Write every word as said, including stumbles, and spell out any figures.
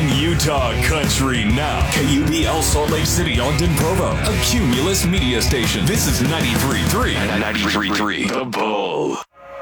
Talking Utah country now. K U B L Salt Lake City, Ogden, Provo. A Cumulus media station. This is ninety-three point three. ninety-three point three. The Bull.